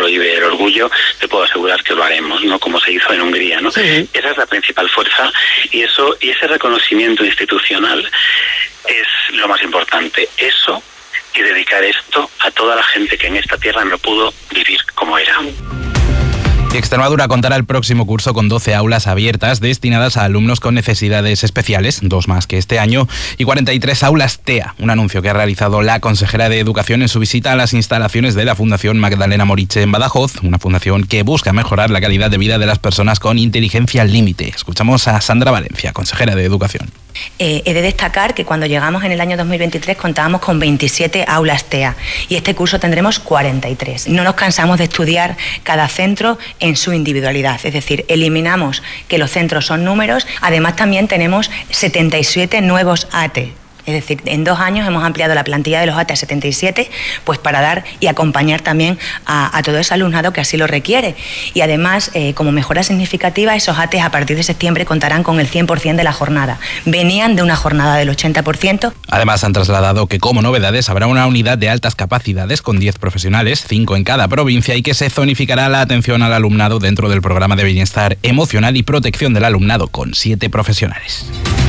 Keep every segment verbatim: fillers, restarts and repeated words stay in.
prohíbe el orgullo, te puedo asegurar que lo haremos, ¿no? Como se hizo en Hungría, ¿no? Sí. Esa es la principal fuerza y eso y ese reconocimiento institucional es lo más importante. Eso y dedicar esto a toda la gente que en esta tierra no pudo vivir como era. Extremadura contará el próximo curso con doce aulas abiertas destinadas a alumnos con necesidades especiales, dos más que este año, y cuarenta y tres aulas T E A, un anuncio que ha realizado la consejera de Educación en su visita a las instalaciones de la Fundación Magdalena Moriche en Badajoz, una fundación que busca mejorar la calidad de vida de las personas con inteligencia límite. Escuchamos a Sandra Valencia, consejera de Educación. Eh, he de destacar que cuando llegamos en el año dos mil veintitrés contábamos con veintisiete aulas T E A y este curso tendremos cuarenta y tres. No nos cansamos de estudiar cada centro en su individualidad, es decir, eliminamos que los centros son números, además también tenemos setenta y siete nuevos A T. Es decir, en dos años hemos ampliado la plantilla de los A T a setenta y siete, pues para dar y acompañar también a, a todo ese alumnado que así lo requiere. Y además, eh, como mejora significativa, esos A T a partir de septiembre contarán con el cien por ciento de la jornada. Venían de una jornada del ochenta por ciento. Además, han trasladado que como novedades habrá una unidad de altas capacidades con diez profesionales, cinco en cada provincia, y que se zonificará la atención al alumnado dentro del programa de bienestar emocional y protección del alumnado con siete profesionales.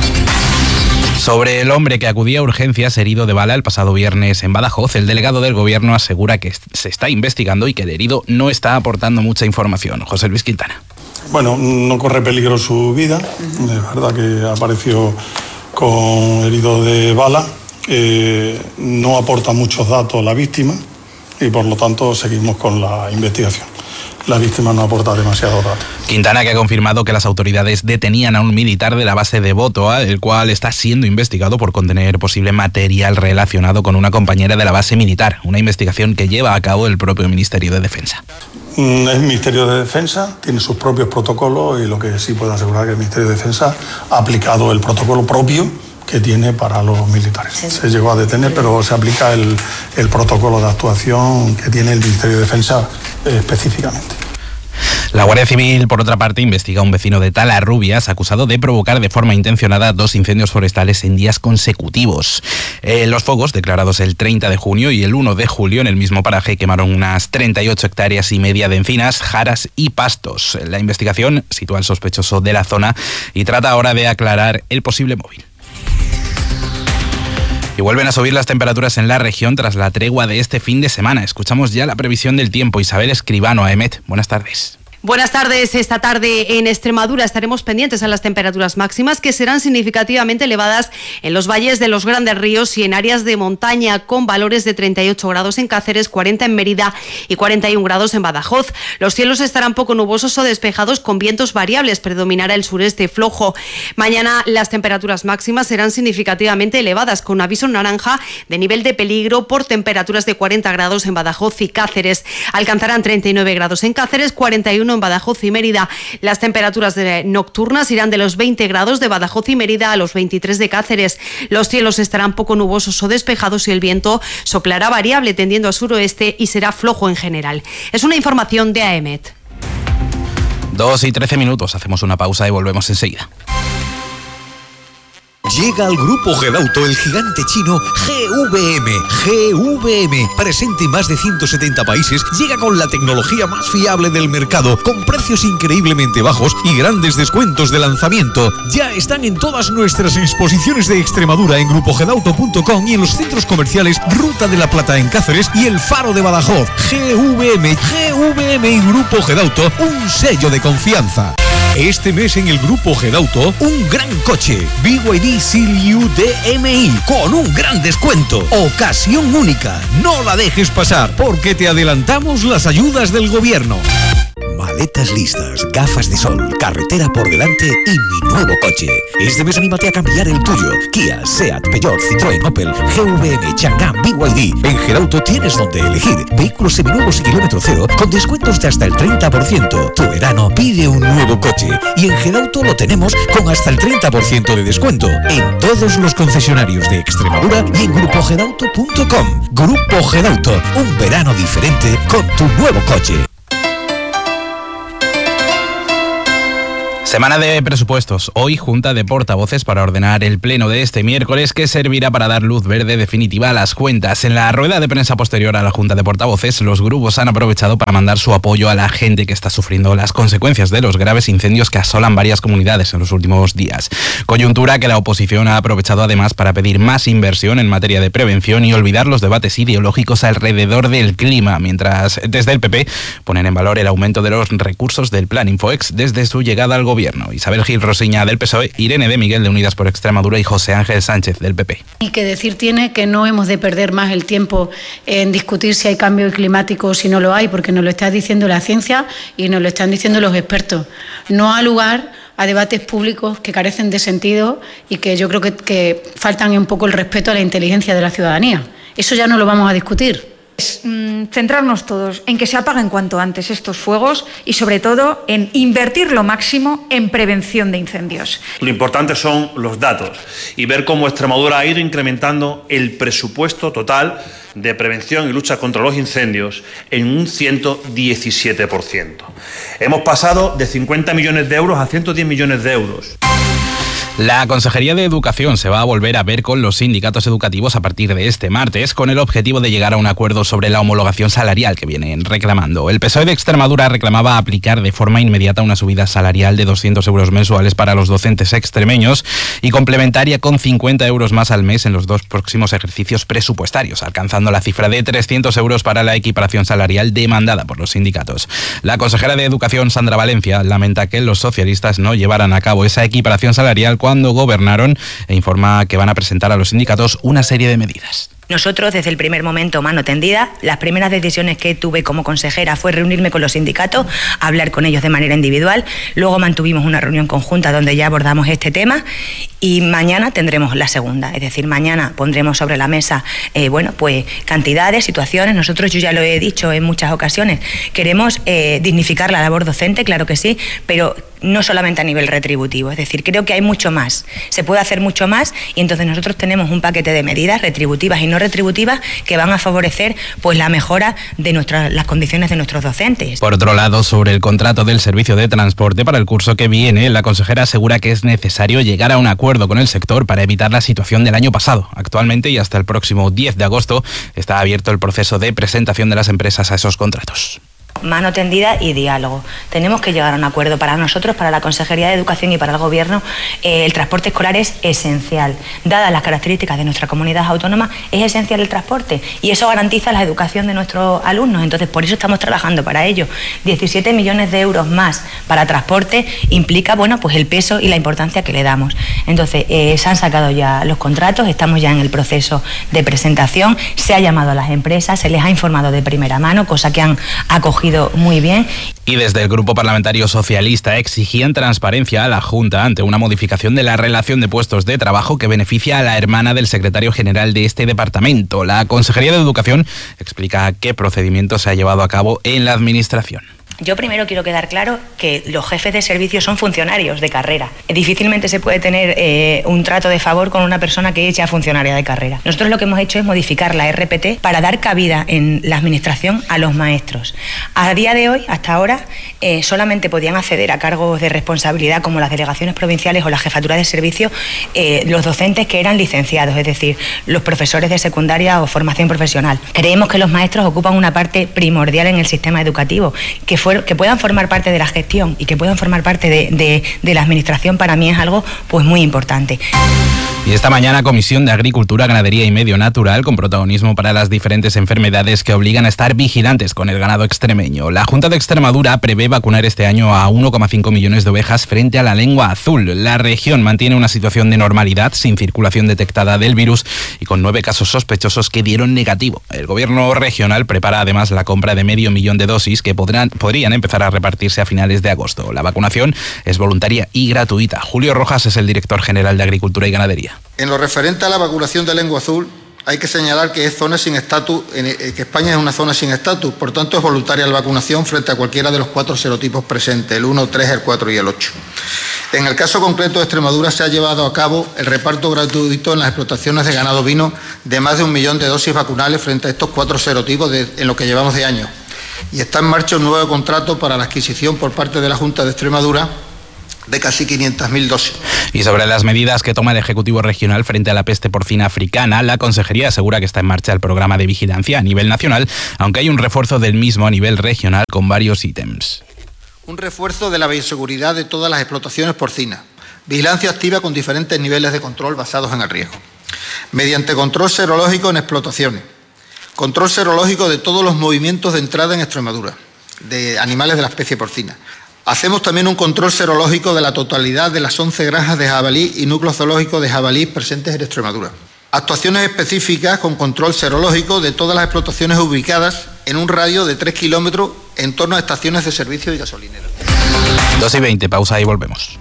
Sobre el hombre que acudía a urgencias herido de bala el pasado viernes en Badajoz, el delegado del Gobierno asegura que se está investigando y que el herido no está aportando mucha información. José Luis Quintana. Bueno, no corre peligro su vida. Es verdad que apareció con herido de bala. Eh, no aporta muchos datos la víctima y por lo tanto seguimos con la investigación. La víctima no aporta demasiados datos. Quintana, que ha confirmado que las autoridades detenían a un militar de la base de Botoa, el cual está siendo investigado por contener posible material relacionado con una compañera de la base militar, una investigación que lleva a cabo el propio Ministerio de Defensa. El Ministerio de Defensa tiene sus propios protocolos y lo que sí puedo asegurar es que el Ministerio de Defensa ha aplicado el protocolo propio que tiene para los militares. Sí. Se llegó a detener, pero se aplica el, el protocolo de actuación que tiene el Ministerio de Defensa eh, específicamente. La Guardia Civil, por otra parte, investiga a un vecino de Talarrubias acusado de provocar de forma intencionada dos incendios forestales en días consecutivos. Eh, los focos, declarados el treinta de junio y el uno de julio en el mismo paraje, quemaron unas treinta y ocho hectáreas y media de encinas, jaras y pastos. La investigación sitúa al sospechoso de la zona y trata ahora de aclarar el posible móvil. Y vuelven a subir las temperaturas en la región tras la tregua de este fin de semana. Escuchamos ya la previsión del tiempo. Isabel Escribano, A E M E T. Buenas tardes. Buenas tardes. Esta tarde en Extremadura estaremos pendientes a las temperaturas máximas que serán significativamente elevadas en los valles de los grandes ríos y en áreas de montaña, con valores de treinta y ocho grados en Cáceres, cuarenta en Mérida y cuarenta y un grados en Badajoz. Los cielos estarán poco nubosos o despejados con vientos variables. Predominará el sureste flojo. Mañana las temperaturas máximas serán significativamente elevadas, con aviso naranja de nivel de peligro por temperaturas de cuarenta grados en Badajoz y Cáceres. Alcanzarán treinta y nueve grados en Cáceres, cuarenta y uno en Badajoz y Mérida. Las temperaturas de nocturnas irán de los veinte grados de Badajoz y Mérida a los veintitrés de Cáceres. Los cielos estarán poco nubosos o despejados y el viento soplará variable tendiendo a suroeste y será flojo en general. Es una información de A E M E T. Dos y trece minutos. Hacemos una pausa y volvemos enseguida. Llega al Grupo Gedauto el gigante chino G V M. G V M, presente en más de ciento setenta países, llega con la tecnología más fiable del mercado, con precios increíblemente bajos y grandes descuentos de lanzamiento. Ya están en todas nuestras exposiciones de Extremadura en grupo gedauto punto com y en los centros comerciales Ruta de la Plata en Cáceres y El Faro de Badajoz. G V M, G V M y Grupo Gedauto, un sello de confianza. Este mes en el Grupo Gedauto, un gran coche, B Y D Seal-U D M I, con un gran descuento. Ocasión única, no la dejes pasar, porque te adelantamos las ayudas del gobierno. Maletas listas, gafas de sol, carretera por delante y mi nuevo coche. Este mes anímate a cambiar el tuyo. Kia, Seat, Peugeot, Citroën, Opel, G V M, Chang'an, B Y D. En Gedauto tienes donde elegir. Vehículos seminuevos y kilómetro cero con descuentos de hasta el treinta por ciento. Tu verano pide un nuevo coche. Y en Gedauto lo tenemos con hasta el treinta por ciento de descuento en todos los concesionarios de Extremadura y en grupo gedauto punto com. Grupo Gedauto, un verano diferente con tu nuevo coche. Semana de presupuestos. Hoy junta de portavoces para ordenar el pleno de este miércoles, que servirá para dar luz verde definitiva a las cuentas. En la rueda de prensa posterior a la junta de portavoces, los grupos han aprovechado para mandar su apoyo a la gente que está sufriendo las consecuencias de los graves incendios que asolan varias comunidades en los últimos días. Coyuntura que la oposición ha aprovechado además para pedir más inversión en materia de prevención y olvidar los debates ideológicos alrededor del clima, mientras desde el P P ponen en valor el aumento de los recursos del Plan Infoex desde su llegada al gobierno. Gobierno. Isabel Gil Rosiña del P S O E, Irene de Miguel de Unidas por Extremadura y José Ángel Sánchez del P P. Y que decir tiene que no hemos de perder más el tiempo en discutir si hay cambio climático o si no lo hay, porque nos lo está diciendo la ciencia y nos lo están diciendo los expertos. No ha lugar a debates públicos que carecen de sentido y que yo creo que, que faltan un poco el respeto a la inteligencia de la ciudadanía. Eso ya no lo vamos a discutir. Es, mm, centrarnos todos en que se apaguen cuanto antes estos fuegos y, sobre todo, en invertir lo máximo en prevención de incendios. Lo importante son los datos y ver cómo Extremadura ha ido incrementando el presupuesto total de prevención y lucha contra los incendios en un ciento diecisiete por ciento. Hemos pasado de cincuenta millones de euros a ciento diez millones de euros. La Consejería de Educación se va a volver a ver con los sindicatos educativos a partir de este martes, con el objetivo de llegar a un acuerdo sobre la homologación salarial que vienen reclamando. El P S O E de Extremadura reclamaba aplicar de forma inmediata una subida salarial de doscientos euros mensuales para los docentes extremeños y complementaria con cincuenta euros más al mes en los dos próximos ejercicios presupuestarios, alcanzando la cifra de trescientos euros para la equiparación salarial demandada por los sindicatos. La consejera de Educación, Sandra Valencia, lamenta que los socialistas no llevaran a cabo esa equiparación salarial cuando gobernaron, e informa que van a presentar a los sindicatos una serie de medidas. Nosotros, desde el primer momento, mano tendida, las primeras decisiones que tuve como consejera fue reunirme con los sindicatos, hablar con ellos de manera individual, luego mantuvimos una reunión conjunta donde ya abordamos este tema y mañana tendremos la segunda, es decir, mañana pondremos sobre la mesa, eh, bueno, pues cantidades, situaciones. Nosotros, yo ya lo he dicho en muchas ocasiones, queremos eh, dignificar la labor docente, claro que sí, pero no solamente a nivel retributivo, es decir, creo que hay mucho más, se puede hacer mucho más y entonces nosotros tenemos un paquete de medidas retributivas y no retributivas que van a favorecer pues la mejora de nuestras, las condiciones de nuestros docentes. Por otro lado, sobre el contrato del servicio de transporte para el curso que viene, la consejera asegura que es necesario llegar a un acuerdo con el sector para evitar la situación del año pasado. Actualmente y hasta el próximo diez de agosto está abierto el proceso de presentación de las empresas a esos contratos. Mano tendida y diálogo. Tenemos que llegar a un acuerdo. Para nosotros, para la Consejería de Educación y para el Gobierno, eh, el transporte escolar es esencial. Dadas las características de nuestra comunidad autónoma, es esencial el transporte y eso garantiza la educación de nuestros alumnos. Entonces, por eso estamos trabajando para ello. diecisiete millones de euros más para transporte implica, bueno, pues el peso y la importancia que le damos. Entonces, eh, se han sacado ya los contratos, estamos ya en el proceso de presentación, se ha llamado a las empresas, se les ha informado de primera mano, cosa que han acogido muy bien. Y desde el Grupo Parlamentario Socialista exigían transparencia a la Junta ante una modificación de la relación de puestos de trabajo que beneficia a la hermana del secretario general de este departamento. La Consejería de Educación explica qué procedimiento se ha llevado a cabo en la Administración. Yo primero quiero quedar claro que los jefes de servicio son funcionarios de carrera. Difícilmente se puede tener eh, un trato de favor con una persona que es ya funcionaria de carrera. Nosotros lo que hemos hecho es modificar la R P T para dar cabida en la administración a los maestros. A día de hoy, hasta ahora, eh, solamente podían acceder a cargos de responsabilidad como las delegaciones provinciales o la jefatura de servicio eh, los docentes que eran licenciados, es decir, los profesores de secundaria o formación profesional. Creemos que los maestros ocupan una parte primordial en el sistema educativo, que que puedan formar parte de la gestión y que puedan formar parte de, de, de la administración, para mí es algo pues muy importante. Y esta mañana, Comisión de Agricultura, Ganadería y Medio Natural, con protagonismo para las diferentes enfermedades que obligan a estar vigilantes con el ganado extremeño. La Junta de Extremadura prevé vacunar este año a uno coma cinco millones de ovejas frente a la lengua azul. La región mantiene una situación de normalidad, sin circulación detectada del virus y con nueve casos sospechosos que dieron negativo. El gobierno regional prepara además la compra de medio millón de dosis que podrán, podrían empezar a repartirse a finales de agosto. La vacunación es voluntaria y gratuita. Julio Rojas es el director general de Agricultura y Ganadería. En lo referente a la vacunación de lengua azul, hay que señalar que es zona sin estatus, que España es una zona sin estatus, por tanto es voluntaria la vacunación frente a cualquiera de los cuatro serotipos presentes, el uno, el tres, el cuatro y el ocho. En el caso concreto de Extremadura se ha llevado a cabo el reparto gratuito en las explotaciones de ganado ovino de más de un millón de dosis vacunales frente a estos cuatro serotipos de, en lo que llevamos de año. Y está en marcha un nuevo contrato para la adquisición por parte de la Junta de Extremadura de casi quinientas mil dosis. Y sobre las medidas que toma el Ejecutivo Regional frente a la peste porcina africana, la Consejería asegura que está en marcha el programa de vigilancia a nivel nacional, aunque hay un refuerzo del mismo a nivel regional con varios ítems. Un refuerzo de la bioseguridad de todas las explotaciones porcinas. Vigilancia activa con diferentes niveles de control basados en el riesgo. Mediante control serológico en explotaciones. Control serológico de todos los movimientos de entrada en Extremadura, de animales de la especie porcina. Hacemos también un control serológico de la totalidad de las once granjas de jabalí y núcleos zoológicos de jabalí presentes en Extremadura. Actuaciones específicas con control serológico de todas las explotaciones ubicadas en un radio de tres kilómetros en torno a estaciones de servicio y gasolineras. dos y veinte, pausa y volvemos.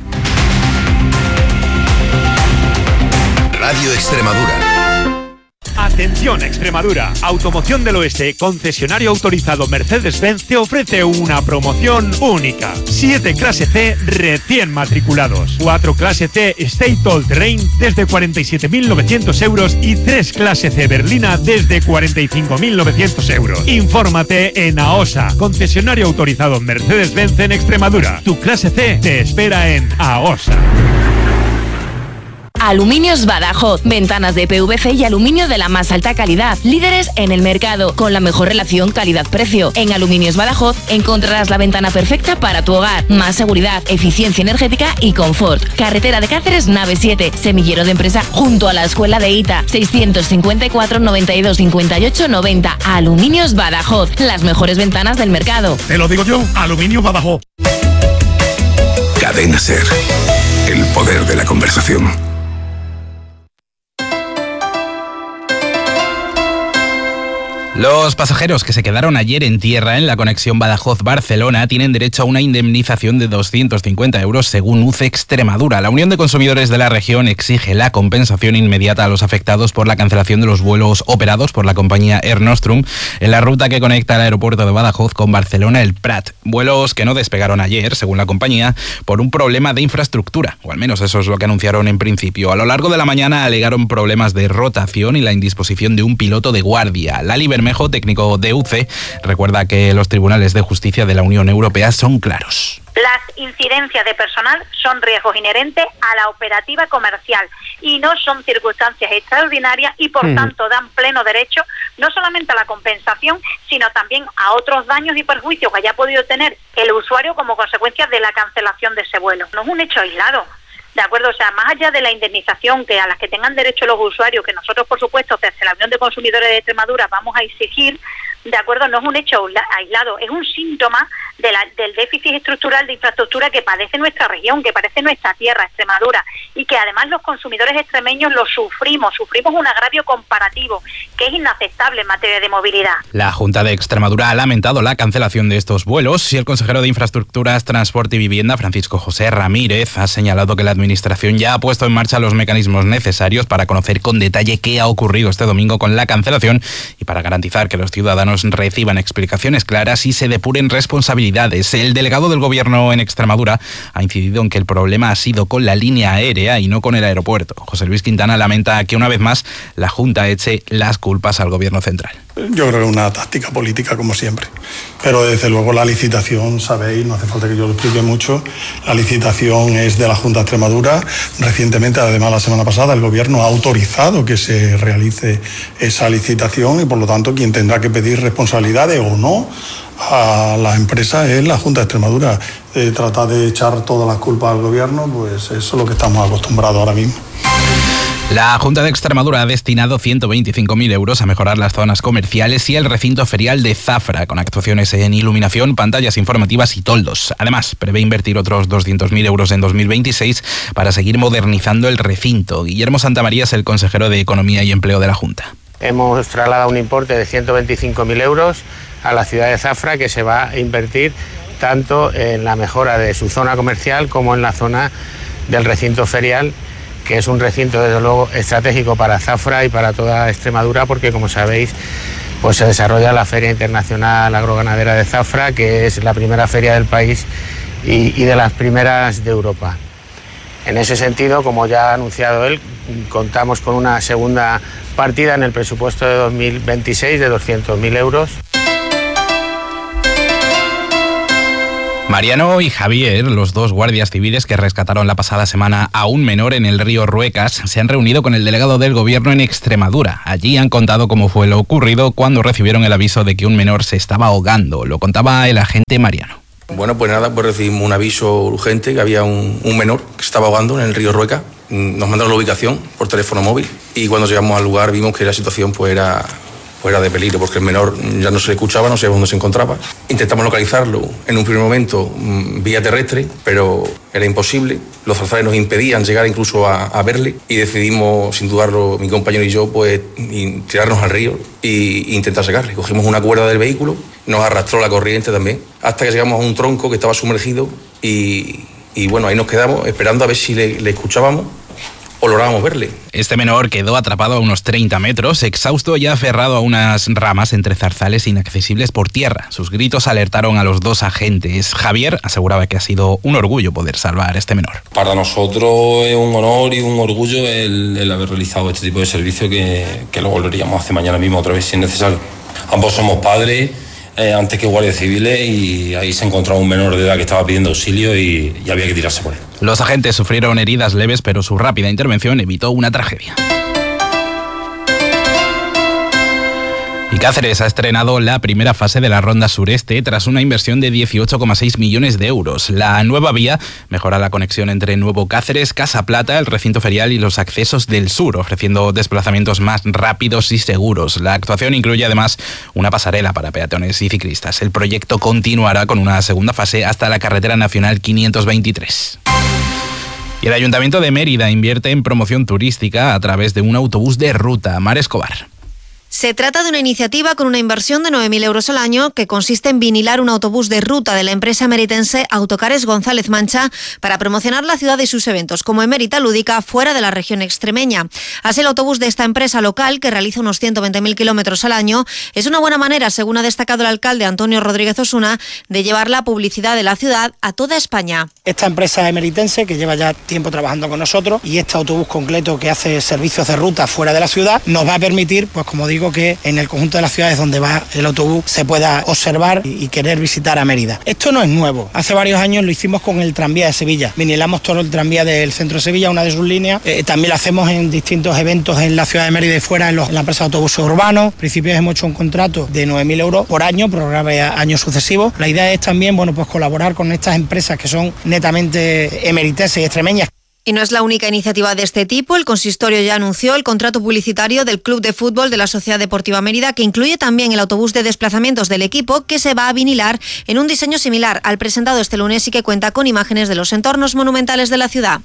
Radio Extremadura. Atención Extremadura, Automoción del Oeste, concesionario autorizado Mercedes-Benz, te ofrece una promoción única. siete clase C recién matriculados, cuatro clase C State All Terrain desde cuarenta y siete mil novecientos euros y tres clase C Berlina desde cuarenta y cinco mil novecientos euros. Infórmate en AOSA, concesionario autorizado Mercedes-Benz en Extremadura. Tu clase C te espera en AOSA. Aluminios Badajoz, ventanas de P V C y aluminio de la más alta calidad, líderes en el mercado, con la mejor relación calidad-precio. En Aluminios Badajoz encontrarás la ventana perfecta para tu hogar, más seguridad, eficiencia energética y confort. Carretera de Cáceres, nave siete, semillero de empresa junto a la escuela de I T A, seiscientos cincuenta y cuatro, noventa y dos, cincuenta y ocho, noventa. Aluminios Badajoz, las mejores ventanas del mercado. Te lo digo yo, Aluminios Badajoz. Cadena Ser, el poder de la conversación. Los pasajeros que se quedaron ayer en tierra en la conexión Badajoz-Barcelona tienen derecho a una indemnización de doscientos cincuenta euros según U C E Extremadura. La Unión de Consumidores de la región exige la compensación inmediata a los afectados por la cancelación de los vuelos operados por la compañía Air Nostrum en la ruta que conecta el aeropuerto de Badajoz con Barcelona El Prat. Vuelos que no despegaron ayer, según la compañía, por un problema de infraestructura, o al menos eso es lo que anunciaron en principio. A lo largo de la mañana alegaron problemas de rotación y la indisposición de un piloto de guardia. La Liber Mejo, técnico de U C E, recuerda que los tribunales de justicia de la Unión Europea son claros. Las incidencias de personal son riesgos inherentes a la operativa comercial y no son circunstancias extraordinarias y por mm. tanto dan pleno derecho no solamente a la compensación, sino también a otros daños y perjuicios que haya podido tener el usuario como consecuencia de la cancelación de ese vuelo. No es un hecho aislado. ¿De acuerdo? O sea, más allá de la indemnización que a las que tengan derecho los usuarios, que nosotros, por supuesto, desde la Unión de Consumidores de Extremadura vamos a exigir, ¿de acuerdo? No es un hecho aislado, es un síntoma de la, del déficit estructural de infraestructura que padece nuestra región, que padece nuestra tierra, Extremadura, y que además los consumidores extremeños lo sufrimos, sufrimos un agravio comparativo que es inaceptable en materia de movilidad. La Junta de Extremadura ha lamentado la cancelación de estos vuelos y el consejero de Infraestructuras, Transporte y Vivienda, Francisco José Ramírez, ha señalado que la Administración ya ha puesto en marcha los mecanismos necesarios para conocer con detalle qué ha ocurrido este domingo con la cancelación y para garantizar que los ciudadanos reciban explicaciones claras y se depuren responsabilidades. El delegado del Gobierno en Extremadura ha incidido en que el problema ha sido con la línea aérea y no con el aeropuerto. José Luis Quintana lamenta que una vez más la Junta eche las culpas al Gobierno central. Yo creo que es una táctica política como siempre, pero desde luego la licitación, sabéis, no hace falta que yo lo explique mucho, la licitación es de la Junta de Extremadura. Recientemente, además la semana pasada, el Gobierno ha autorizado que se realice esa licitación y por lo tanto quien tendrá que pedir responsabilidades o no a la empresa es la Junta de Extremadura. Eh, tratar de echar todas las culpas al Gobierno, pues eso es lo que estamos acostumbrados ahora mismo. La Junta de Extremadura ha destinado ciento veinticinco mil euros a mejorar las zonas comerciales y el recinto ferial de Zafra, con actuaciones en iluminación, pantallas informativas y toldos. Además, prevé invertir otros doscientos mil euros en dos mil veintiséis para seguir modernizando el recinto. Guillermo Santamaría es el consejero de Economía y Empleo de la Junta. Hemos trasladado un importe de ciento veinticinco mil euros a la ciudad de Zafra, que se va a invertir tanto en la mejora de su zona comercial como en la zona del recinto ferial, que es un recinto desde luego estratégico para Zafra y para toda Extremadura, porque como sabéis pues se desarrolla la Feria Internacional Agroganadera de Zafra, que es la primera feria del país y, y de las primeras de Europa. En ese sentido, como ya ha anunciado él, contamos con una segunda partida en el presupuesto de dos mil veintiséis de doscientos mil euros. Mariano y Javier, los dos guardias civiles que rescataron la pasada semana a un menor en el río Ruecas, se han reunido con el delegado del gobierno en Extremadura. Allí han contado cómo fue lo ocurrido cuando recibieron el aviso de que un menor se estaba ahogando. Lo contaba el agente Mariano. Bueno, pues nada, pues recibimos un aviso urgente que había un, un menor que se estaba ahogando en el río Ruecas. Nos mandaron la ubicación por teléfono móvil y cuando llegamos al lugar vimos que la situación pues era... era de peligro porque el menor ya no se le escuchaba, no sabíamos dónde se encontraba. Intentamos localizarlo en un primer momento vía terrestre, pero era imposible. Los zarzales nos impedían llegar incluso a, a verle y decidimos, sin dudarlo, mi compañero y yo, pues tirarnos al río e intentar sacarle. Cogimos una cuerda del vehículo, nos arrastró la corriente también, hasta que llegamos a un tronco que estaba sumergido y, y bueno, ahí nos quedamos esperando a ver si le, le escuchábamos o lográbamos verle. Este menor quedó atrapado a unos treinta metros, exhausto y aferrado a unas ramas entre zarzales inaccesibles por tierra. Sus gritos alertaron a los dos agentes. Javier aseguraba que ha sido un orgullo poder salvar a este menor. Para nosotros es un honor y un orgullo el, el haber realizado este tipo de servicio que, que lo volveríamos a hacer mañana mismo otra vez si es necesario. Ambos somos padres, eh, antes que guardias civiles, y ahí se encontraba un menor de edad que estaba pidiendo auxilio y, y había que tirarse por él. Los agentes sufrieron heridas leves, pero su rápida intervención evitó una tragedia. Y Cáceres ha estrenado la primera fase de la Ronda Sureste tras una inversión de dieciocho coma seis millones de euros. La nueva vía mejora la conexión entre Nuevo Cáceres, Casa Plata, el recinto ferial y los accesos del sur, ofreciendo desplazamientos más rápidos y seguros. La actuación incluye además una pasarela para peatones y ciclistas. El proyecto continuará con una segunda fase hasta la carretera nacional quinientos veintitrés. Y el Ayuntamiento de Mérida invierte en promoción turística a través de un autobús de ruta. Mar Escobar. Se trata de una iniciativa con una inversión de nueve mil euros al año que consiste en vinilar un autobús de ruta de la empresa meritense Autocares González Mancha para promocionar la ciudad y sus eventos como Emérita Lúdica fuera de la región extremeña. Así, el autobús de esta empresa local, que realiza unos ciento veinte mil kilómetros al año, es una buena manera, según ha destacado el alcalde Antonio Rodríguez Osuna, de llevar la publicidad de la ciudad a toda España. Esta empresa emeritense, que lleva ya tiempo trabajando con nosotros, y este autobús concreto que hace servicios de ruta fuera de la ciudad, nos va a permitir, pues como digo, que en el conjunto de las ciudades donde va el autobús se pueda observar y querer visitar a Mérida. Esto no es nuevo. Hace varios años lo hicimos con el tranvía de Sevilla. Vinilamos todo el tranvía del centro de Sevilla, una de sus líneas. Eh, también lo hacemos en distintos eventos en la ciudad de Mérida y fuera, en, los, en la empresa de autobuses urbanos. En principio hemos hecho un contrato de nueve mil euros por año, programa a años sucesivos. La idea es también, bueno, pues colaborar con estas empresas que son netamente emeritenses y extremeñas. Y no es la única iniciativa de este tipo. El consistorio ya anunció el contrato publicitario del Club de Fútbol de la Sociedad Deportiva Mérida, que incluye también el autobús de desplazamientos del equipo, que se va a vinilar en un diseño similar al presentado este lunes y que cuenta con imágenes de los entornos monumentales de la ciudad.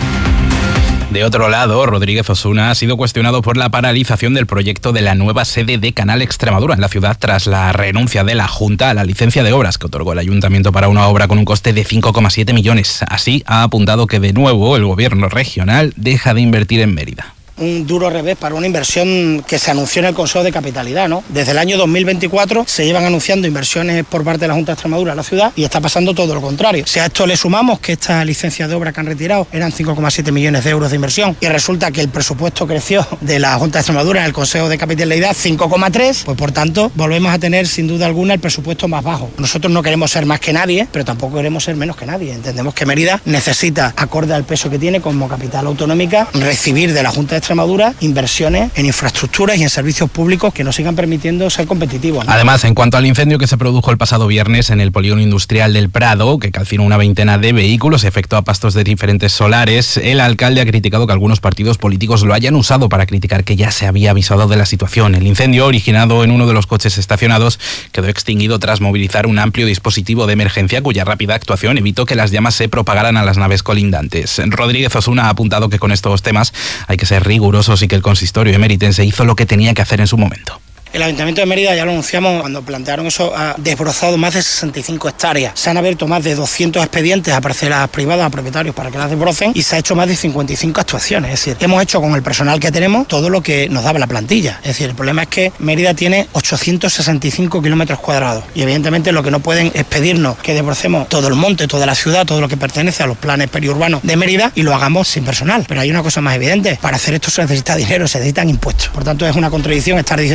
De otro lado, Rodríguez Osuna ha sido cuestionado por la paralización del proyecto de la nueva sede de Canal Extremadura en la ciudad tras la renuncia de la Junta a la licencia de obras que otorgó el Ayuntamiento para una obra con un coste de cinco coma siete millones. Así, ha apuntado que de nuevo el gobierno regional deja de invertir en Mérida. Un duro revés para una inversión que se anunció en el Consejo de Capitalidad, ¿no? Desde el año dos mil veinticuatro se llevan anunciando inversiones por parte de la Junta de Extremadura a la ciudad y está pasando todo lo contrario. Si a esto le sumamos que estas licencias de obra que han retirado eran cinco coma siete millones de euros de inversión y resulta que el presupuesto creció de la Junta de Extremadura en el Consejo de Capitalidad cinco coma tres, pues por tanto volvemos a tener sin duda alguna el presupuesto más bajo. Nosotros no queremos ser más que nadie, pero tampoco queremos ser menos que nadie. Entendemos que Mérida necesita, acorde al peso que tiene como capital autonómica, recibir de la Junta de Extremadura inversiones en infraestructuras y en servicios públicos que nos sigan permitiendo ser competitivos, ¿no? Además, en cuanto al incendio que se produjo el pasado viernes en el polígono industrial del Prado, que calcinó una veintena de vehículos y afectó a pastos de diferentes solares, el alcalde ha criticado que algunos partidos políticos lo hayan usado para criticar que ya se había avisado de la situación. El incendio, originado en uno de los coches estacionados, quedó extinguido tras movilizar un amplio dispositivo de emergencia cuya rápida actuación evitó que las llamas se propagaran a las naves colindantes. Rodríguez Osuna ha apuntado que con estos temas hay que ser rigurosos y que el consistorio emeritense hizo lo que tenía que hacer en su momento. El Ayuntamiento de Mérida, ya lo anunciamos cuando plantearon eso, ha desbrozado más de sesenta y cinco hectáreas. Se han abierto más de doscientos expedientes a parcelas privadas, a propietarios para que las desbrocen y se ha hecho más de cincuenta y cinco actuaciones. Es decir, hemos hecho con el personal que tenemos todo lo que nos daba la plantilla. Es decir, el problema es que Mérida tiene ochocientos sesenta y cinco kilómetros cuadrados y evidentemente lo que no pueden es pedirnos que desbrocemos todo el monte, toda la ciudad, todo lo que pertenece a los planes periurbanos de Mérida y lo hagamos sin personal. Pero hay una cosa más evidente, para hacer esto se necesita dinero, se necesitan impuestos. Por tanto, es una contradicción estar diciendo todo el día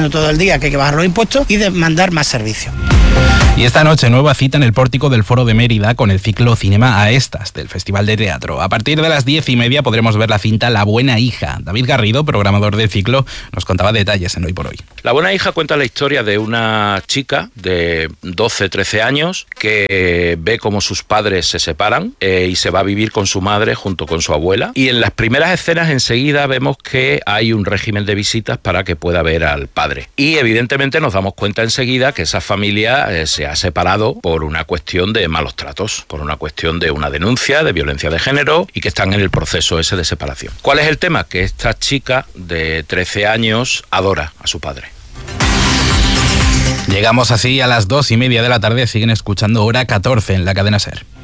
diría que hay que bajar los impuestos y demandar más servicios. Y esta noche nueva cita en el pórtico del Foro de Mérida con el ciclo Cinema a Estas del Festival de Teatro. A partir de las diez y media podremos ver la cinta La Buena Hija. David Garrido, programador del ciclo, nos contaba detalles en Hoy por Hoy. La Buena Hija cuenta la historia de una chica de doce, trece años que ve cómo sus padres se separan eh, y se va a vivir con su madre junto con su abuela. Y en las primeras escenas enseguida vemos que hay un régimen de visitas para que pueda ver al padre. Y evidentemente nos damos cuenta enseguida que esa familia eh, se ha separado por una cuestión de malos tratos, por una cuestión de una denuncia de violencia de género y que están en el proceso ese de separación. ¿Cuál es el tema? Que esta chica de trece años adora a su padre. Llegamos así a las dos y media de la tarde. Siguen escuchando Hora catorce en la cadena SER.